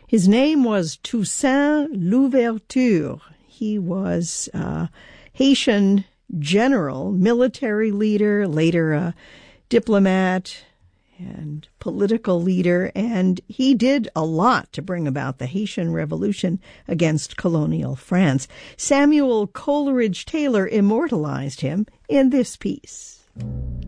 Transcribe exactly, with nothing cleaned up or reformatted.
His name was Toussaint Louverture. He was a Haitian general, military leader, later a diplomat and political leader, and he did a lot to bring about the Haitian Revolution against colonial France. Samuel Coleridge Taylor immortalized him in this piece.